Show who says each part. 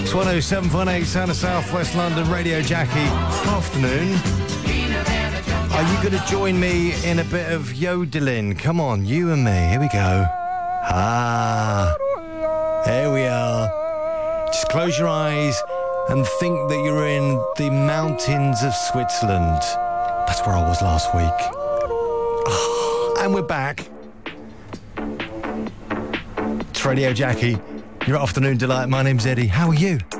Speaker 1: It's 107.8 Sound of South West London, Radio Jackie. Afternoon. Are you going to join me in a bit of yodeling? Come on, you and me. Here we go. There we are. Just close your eyes and think that you're in the mountains of Switzerland. That's where I was last week. And we're back. It's Radio Jackie, your afternoon delight. My name's Eddie. How are you?